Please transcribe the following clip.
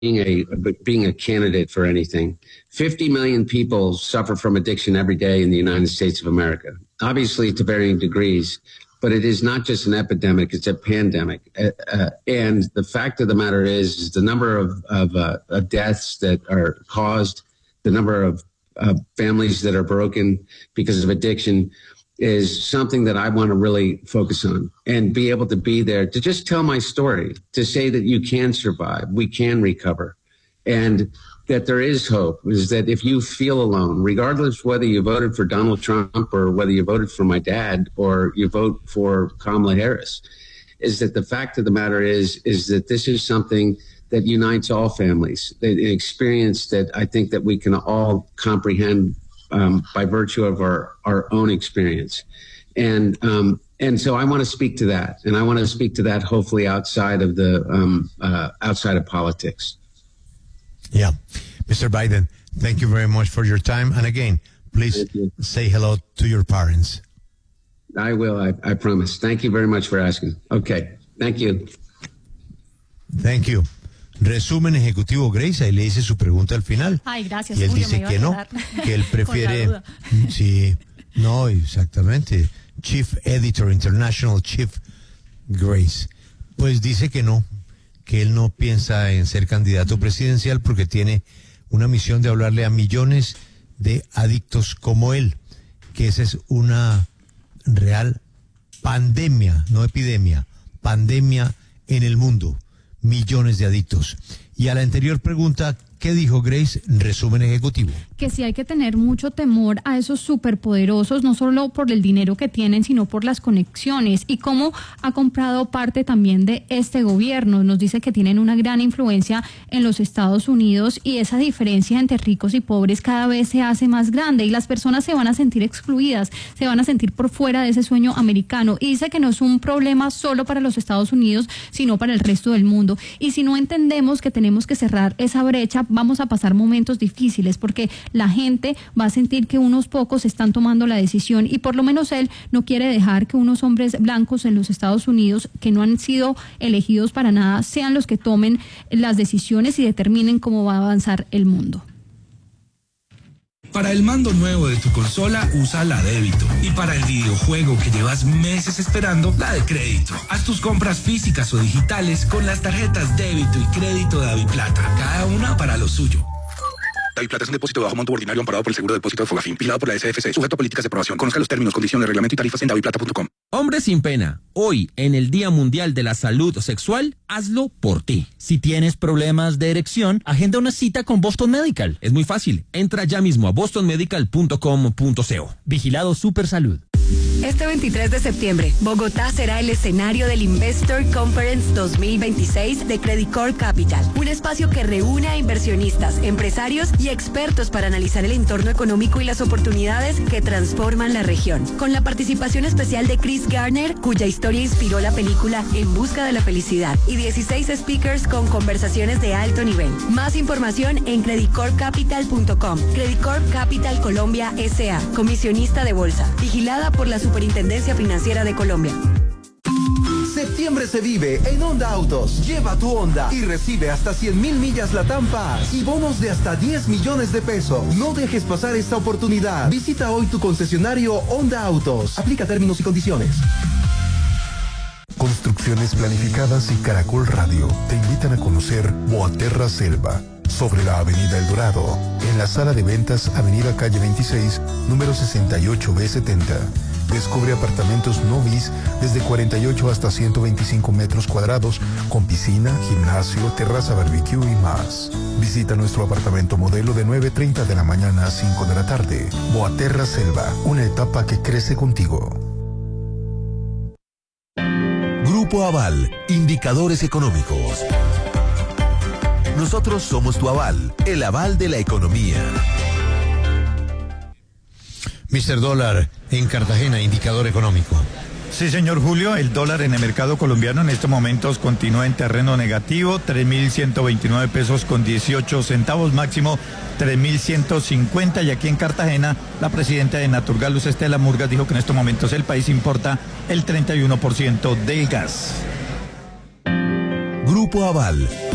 being a candidate for anything. 50 million people suffer from addiction every day in the United States of America, obviously to varying degrees, but it is not just an epidemic, it's a pandemic. And the fact of the matter is the number of deaths that are caused, the number of families that are broken because of addiction is something that I want to really focus on and be able to be there to just tell my story, to say that you can survive, we can recover, and that there is hope, is that if you feel alone, regardless whether you voted for Donald Trump or whether you voted for my dad or you vote for Kamala Harris, is that the fact of the matter is that this is something that unites all families, an experience that I think that we can all comprehend by virtue of our own experience. And so I want to speak to that, and I want to speak to that hopefully outside of outside of politics. Yeah. Mr. Biden, thank you very much for your time. And again, please say hello to your parents. I will, I promise. Thank you very much for asking. Okay. Thank you. Thank you. Resumen ejecutivo, Grace, ahí le hice su pregunta al final. Ay, gracias, y él Julio, dice que no, que él prefiere... Sí, no, exactamente. Chief Editor International, Chief Grace. Pues dice que no, que él no piensa en ser candidato presidencial porque tiene una misión de hablarle a millones de adictos como él, que esa es una real pandemia, no epidemia, pandemia en el mundo. Millones de adictos. Y a la anterior pregunta, ¿qué dijo Grace? Resumen ejecutivo. Que sí hay que tener mucho temor a esos superpoderosos, no solo por el dinero que tienen, sino por las conexiones y cómo ha comprado parte también de este gobierno. Nos dice que tienen una gran influencia en los Estados Unidos y esa diferencia entre ricos y pobres cada vez se hace más grande y las personas se van a sentir excluidas, se van a sentir por fuera de ese sueño americano. Y dice que no es un problema solo para los Estados Unidos, sino para el resto del mundo. Y si no entendemos que tenemos que cerrar esa brecha, vamos a pasar momentos difíciles porque la gente va a sentir que unos pocos están tomando la decisión y por lo menos él no quiere dejar que unos hombres blancos en los Estados Unidos que no han sido elegidos para nada sean los que tomen las decisiones y determinen cómo va a avanzar el mundo. Para el mando nuevo de tu consola, usa la débito. Y para el videojuego que llevas meses esperando, la de crédito. Haz tus compras físicas o digitales con las tarjetas débito y crédito de Daviplata. Cada una para lo suyo. Daviplata es un depósito de bajo monto ordinario amparado por el Seguro de Depósito de Fogafín, vigilado por la SFC, sujeto a políticas de aprobación. Conozca los términos, condiciones, reglamento y tarifas en daviplata.com. Hombre sin pena, hoy, en el Día Mundial de la Salud Sexual, hazlo por ti. Si tienes problemas de erección, agenda una cita con Boston Medical. Es muy fácil. Entra ya mismo a bostonmedical.com.co. Vigilado Supersalud. Este 23 de septiembre, Bogotá será el escenario del Investor Conference 2026 de Credit Corp Capital, un espacio que reúne a inversionistas, empresarios y expertos para analizar el entorno económico y las oportunidades que transforman la región. Con la participación especial de Chris Garner, cuya historia inspiró la película En busca de la felicidad, y 16 speakers con conversaciones de alto nivel. Más información en creditcorpcapital.com. Credit Corp Capital Colombia S.A., comisionista de bolsa, vigilada por la Superintendencia Financiera de Colombia. Septiembre se vive en Honda Autos. Lleva tu Honda y recibe hasta 100,000 millas LATAM Pass y bonos de hasta 10 millones de pesos. No dejes pasar esta oportunidad. Visita hoy tu concesionario Honda Autos. Aplica términos y condiciones. Construcciones Planificadas y Caracol Radio te invitan a conocer Boaterra Selva, sobre la Avenida El Dorado, en la sala de ventas Avenida Calle 26, número 68B70. Descubre apartamentos no bis desde 48 hasta 125 metros cuadrados, con piscina, gimnasio, terraza barbecue y más. Visita nuestro apartamento modelo de 9:30 de la mañana a 5 de la tarde. Boaterra Selva, una etapa que crece contigo. Grupo Aval, indicadores económicos. Nosotros somos tu aval, el aval de la economía. Mr. Dólar, en Cartagena, indicador económico. Sí, señor Julio, el dólar en el mercado colombiano en estos momentos continúa en terreno negativo, 3.129 pesos con 18 centavos, máximo 3.150, y aquí en Cartagena la presidenta de Naturgal, Luz Estela Murgas, dijo que en estos momentos el país importa el 31% del gas. Grupo Aval,